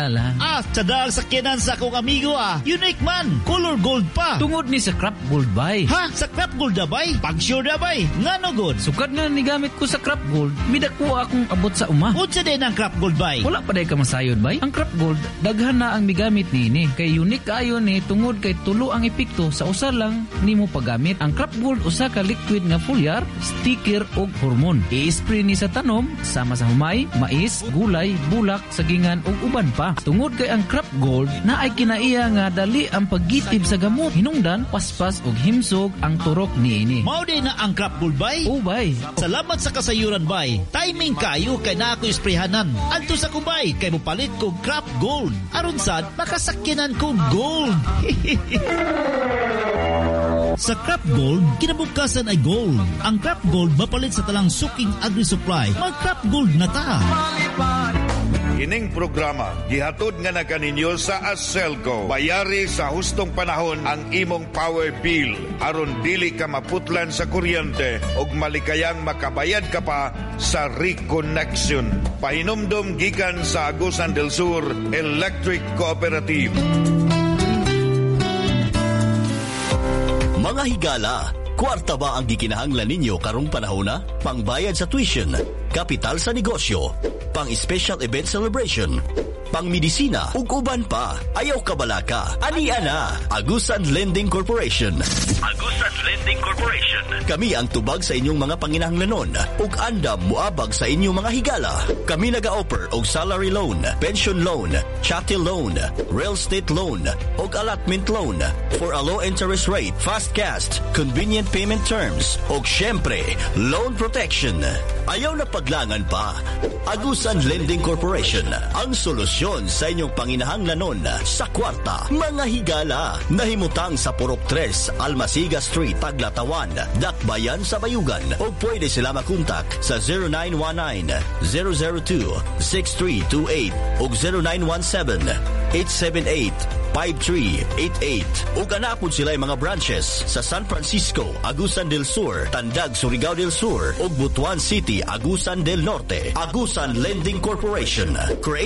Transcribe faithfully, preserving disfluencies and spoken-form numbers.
ala. Ah, tsadang sakyanan sa akong amigo ah. Unique man, color gold pa. Tungod ni sa Crop Gold bay. Ha? Sa Crop Gold na bay? Pag sure na bay? Nga no good? Sukad nga ni gamit ko sa Crop Gold, midako akong abot sa uma. Unsa din ang Crop Gold bay? Wala pa day ka masayod bay. Ang Crop Gold, daghan na ang migamit ni kay unique kaayo ni tungod kay tulo ang epekto sa usa lang nimo paggamit. Ang Crop Gold usa ka liquid nga foliar, sticker ug hormone. I-spray ni sa tanom sama sa humay, mais, gulay, bulak, sagingan ug uban pa. Tungod kay ang Crop Gold na ay kinaiya nga dali ang paggitib sa gamot, hinungdan, paspas ug himsog ang turok niini. Mao din na ang Crop Gold bay? O bay. Salamat sa kasayuran bay. Timing kayo kay na ako isprehanan. Adto sa kubay kay mopalit ko Crop Gold. Aron sad makasakyanan ko gold. Sa Crop Gold, kinabukasan ay gold. Ang Crop Gold mapalit sa talang suking agri-supply. Mag-Crop Gold na ta. Ining programa gihatod nga na kaninyo sa Aselco. Bayari sa hustong panahon ang imong power bill aron dili ka maputlan sa kuryente ug malikayang makabayad ka pa sa reconnection. Pahinomdom gikan sa Agusan del Sur Electric Cooperative. Mga higala, kwarta ba ang gikinahanglan ninyo karong panahon na? Pangbayad sa tuition, kapital sa negosyo, pang-special event celebration, pang-medisina, ug uban pa. Ayaw kabalaka. Ania na, Agusan Lending Corporation. Agusan Lending Corporation. Kami ang tubag sa inyong mga panginahanglanon ug andam muabag sa inyong mga higala. Kami naga-offer og salary loan, pension loan, chattel loan, real estate loan ug allotment loan for a low interest rate, fast cash, convenient payment terms ug syempre, loan protection. Ayaw na paglangan pa. Agusan Lending Corporation, ang solusyon sa inyong panginahanglanon sa kwarta. Mga higala, nahimutang sa Purok three, Almasiga Street, Taglatawan, Dakbayan sa Bayugan. O pwede sila makontak sa zero nine one nine, zero zero two, six three two eight o zero nine one seven, eight seven eight, five three eight eight. O ganapon sila yung mga branches sa San Francisco, Agusan del Sur, Tandag, Surigao del Sur o Butuan City, Agusan del Norte. Agusan Lending Corporation.